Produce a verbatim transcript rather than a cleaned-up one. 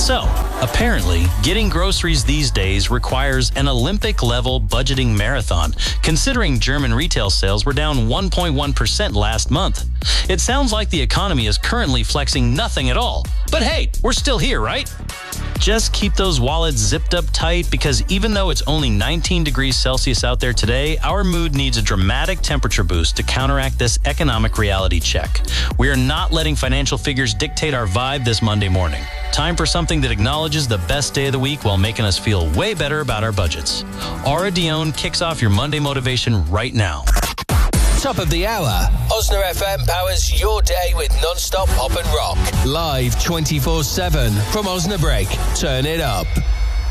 So, apparently, getting groceries these days requires an Olympic-level budgeting marathon, considering German retail sales were down one point one percent last month. It sounds like the economy is currently flexing nothing at all. But hey, we're still here, right? Just keep those wallets zipped up tight, because even though it's only nineteen degrees Celsius out there today, our mood needs a dramatic temperature boost to counteract this economic reality check. We are not letting financial figures dictate our vibe this Monday morning. Time for something that acknowledges the best day of the week while making us feel way better about our budgets. Aura Dione kicks off your Monday motivation right now. Top of the hour. Osna F M powers your day with non-stop pop and rock. Live twenty-four seven from Osnabrück. Turn it up.